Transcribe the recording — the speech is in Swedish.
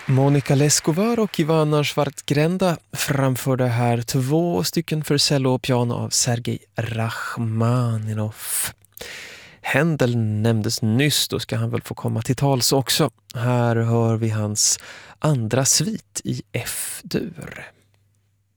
Monica Leskovar och Ivana Svartgrenda framförde här 2 stycken för cello och piano av Sergej Rachmaninov. Händel nämndes nyss, då ska han väl få komma till tals också. Här hör vi hans andra svit i F-dur.